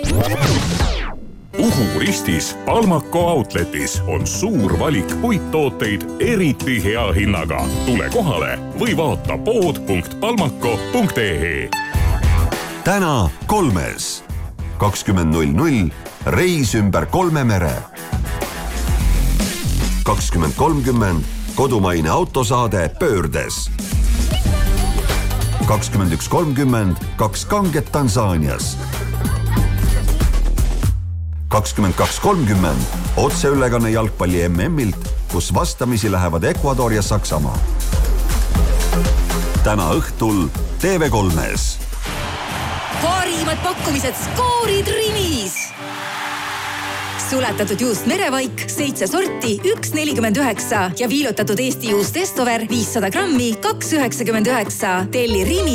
Uhu ristis Palmako Outletis on suur valik puittooteid eriti hea hinnaga. Tule kohale või vaata pood.palmako.ee. Täna 3. 20.00 reis ümber 3 mere. 20.30 kodumaine autosaade Pöördes. 21.30 2 kanget Tansaanias. 22.30 otseülekanne jalgpalli MM-ilt, kus vastamisi lähevad Ecuador ja Saksamaa. Täna õhtul TV3-s. Parimad pakkumised skoorid Rimis. Sulatatud juust merevaik 7 sorti 1,49 ja viilutatud Eesti juust Estover 500 grammi 2,99. Telli Rimi